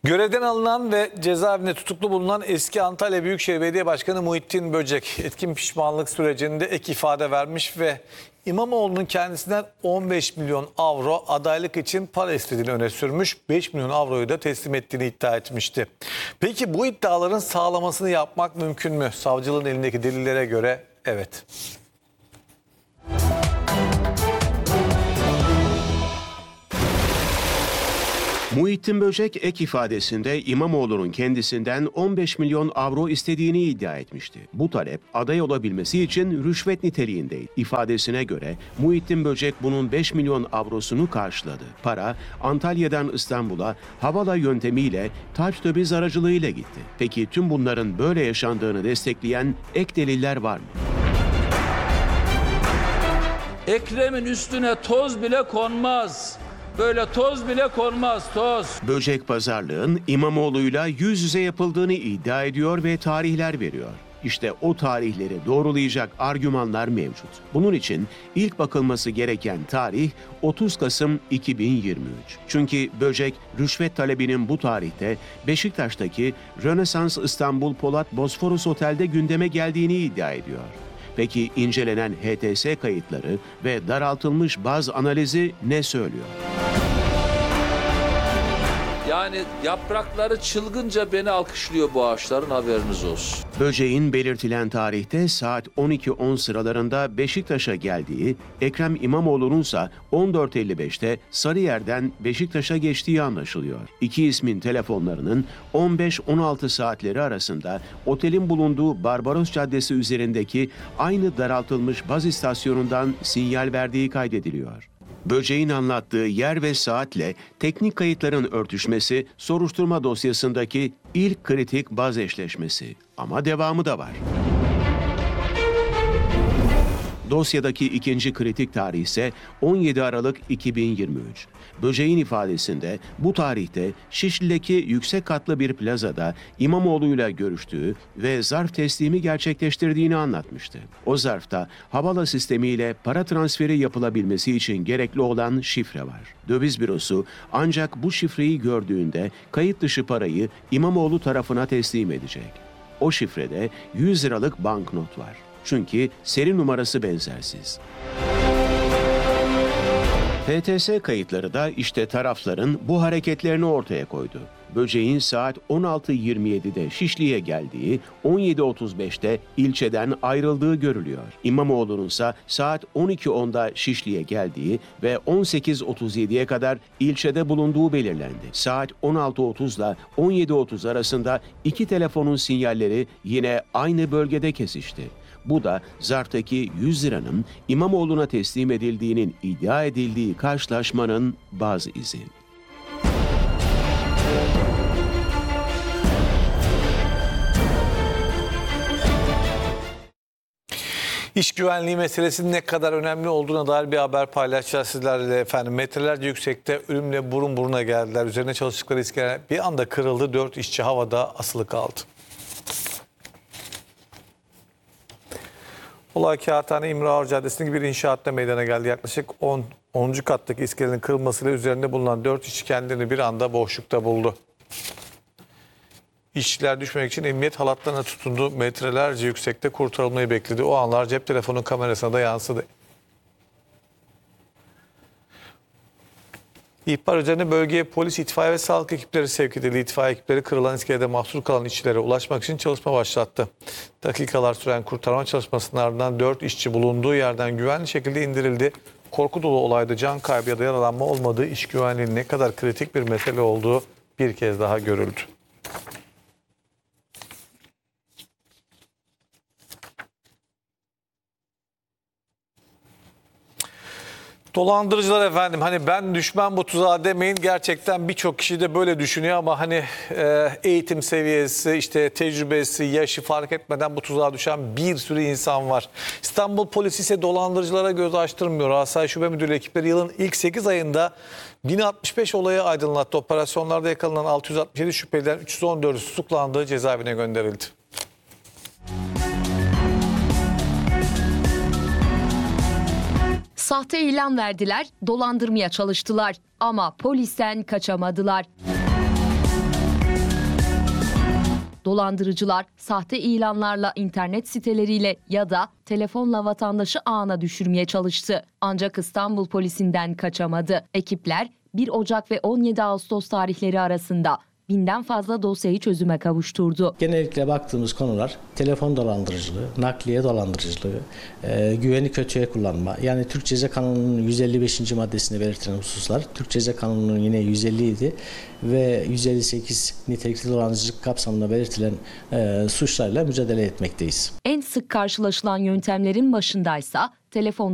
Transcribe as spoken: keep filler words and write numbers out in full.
Görevden alınan ve cezaevinde tutuklu bulunan eski Antalya Büyükşehir Belediye Başkanı Muhittin Böcek etkin pişmanlık sürecinde ek ifade vermiş ve İmamoğlu'nun kendisinden on beş milyon avro adaylık için para istediğini öne sürmüş. beş milyon avroyu da teslim ettiğini iddia etmişti. Peki bu iddiaların sağlamasını yapmak mümkün mü? Savcılığın elindeki delillere göre evet. Muhittin Böcek ek ifadesinde İmamoğlu'nun kendisinden on beş milyon avro istediğini iddia etmişti. Bu talep aday olabilmesi için rüşvet niteliğindeydi. İfadesine göre Muhittin Böcek bunun beş milyon avrosunu karşıladı. Para Antalya'dan İstanbul'a havala yöntemiyle taç döviz aracılığıyla gitti. Peki tüm bunların böyle yaşandığını destekleyen ek deliller var mı? Ekrem'in üstüne toz bile konmaz. Böyle toz bile konmaz, toz. Böcek pazarlığın İmamoğlu'yla yüz yüze yapıldığını iddia ediyor ve tarihler veriyor. İşte o tarihleri doğrulayacak argümanlar mevcut. Bunun için ilk bakılması gereken tarih otuz Kasım iki bin yirmi üç. Çünkü Böcek rüşvet talebinin bu tarihte Beşiktaş'taki Rönesans İstanbul Polat Bosforus Otel'de gündeme geldiğini iddia ediyor. Peki incelenen H T S kayıtları ve daraltılmış baz analizi ne söylüyor? Yani yaprakları çılgınca beni alkışlıyor bu ağaçların, haberiniz olsun. Böceğin belirtilen tarihte saat on iki on sıralarında Beşiktaş'a geldiği, Ekrem İmamoğlu'nunsa on dört elli beşte Sarıyer'den Beşiktaş'a geçtiği anlaşılıyor. İki ismin telefonlarının on beş on altı saatleri arasında otelin bulunduğu Barbaros Caddesi üzerindeki aynı daraltılmış baz istasyonundan sinyal verdiği kaydediliyor. Böceğin anlattığı yer ve saatle teknik kayıtların örtüşmesi soruşturma dosyasındaki ilk kritik baz eşleşmesi. Ama devamı da var. Dosyadaki ikinci kritik tarih ise on yedi Aralık iki bin yirmi üç. Böceğin ifadesinde bu tarihte Şişli'deki yüksek katlı bir plazada İmamoğlu'yla görüştüğü ve zarf teslimi gerçekleştirdiğini anlatmıştı. O zarfta havala sistemiyle para transferi yapılabilmesi için gerekli olan şifre var. Döviz bürosu ancak bu şifreyi gördüğünde kayıt dışı parayı İmamoğlu tarafına teslim edecek. O şifrede yüz liralık banknot var. Çünkü seri numarası benzersiz. H T S kayıtları da işte tarafların bu hareketlerini ortaya koydu. Böceğin saat on altı yirmi yedide Şişli'ye geldiği, on yedi otuz beşte ilçeden ayrıldığı görülüyor. İmamoğlu'nun ise saat on iki onda Şişli'ye geldiği ve on sekiz otuz yediye kadar ilçede bulunduğu belirlendi. Saat on altı otuz ile on yedi otuz arasında iki telefonun sinyalleri yine aynı bölgede kesişti. Bu da zarftaki yüz liranın İmamoğlu'na teslim edildiğinin iddia edildiği karşılaşmanın bazı izi. İş güvenliği meselesinin ne kadar önemli olduğuna dair bir haber paylaşacağız sizlerle efendim. Metrelerce yüksekte ölümle burun buruna geldiler. Üzerine çalıştıkları iskele bir anda kırıldı. Dört işçi havada asılı kaldı. Olay Kağıthane İmraor Caddesi'ndeki bir inşaatta meydana geldi. Yaklaşık on, onuncu kattaki iskelenin kırılmasıyla üzerinde bulunan dört işçi kendilerini bir anda boşlukta buldu. İşçiler düşmemek için emniyet halatlarına tutundu. Metrelerce yüksekte kurtarılmayı bekledi. O anlar cep telefonunun kamerasına da yansıdı. İhbar üzerine bölgeye polis, itfaiye ve sağlık ekipleri sevk edildi. İtfaiye ekipleri kırılan iskelede mahsur kalan işçilere ulaşmak için çalışma başlattı. Dakikalar süren kurtarma çalışmasının ardından dört işçi bulunduğu yerden güvenli şekilde indirildi. Korku dolu olayda can kaybı ya da yaralanma olmadığı, iş güvenliğinin ne kadar kritik bir mesele olduğu bir kez daha görüldü. Dolandırıcılar efendim, hani ben düşman bu tuzağa demeyin, gerçekten birçok kişi de böyle düşünüyor ama hani e, eğitim seviyesi, işte tecrübesi, yaşı fark etmeden bu tuzağa düşen bir sürü insan var. İstanbul polisi ise dolandırıcılara göz açtırmıyor. Asayiş Şube Müdürlüğü ekipleri yılın ilk sekiz ayında bin altmış beş olayı aydınlattı. Operasyonlarda yakalanan altı yüz altmış yedi şüpheliden üç yüz on dördü tutuklandığı cezaevine gönderildi. Sahte ilan verdiler, dolandırmaya çalıştılar ama polisten kaçamadılar. Dolandırıcılar sahte ilanlarla internet siteleriyle ya da telefonla vatandaşı ağına düşürmeye çalıştı. Ancak İstanbul polisinden kaçamadı. Ekipler bir Ocak ve on yedi Ağustos tarihleri arasında binden fazla dosyayı çözüme kavuşturdu. Genellikle baktığımız konular telefon dolandırıcılığı, nakliye dolandırıcılığı, e, güveni kötüye kullanma. Yani Türk Ceza Kanunu'nun yüz elli beşinci maddesinde belirtilen hususlar. Türk Ceza Kanunu'nun yine yüz elli yedi ve yüz elli sekiz nitelikli dolandırıcılık kapsamında belirtilen e, suçlarla mücadele etmekteyiz. En sık karşılaşılan yöntemlerin başındaysa telefon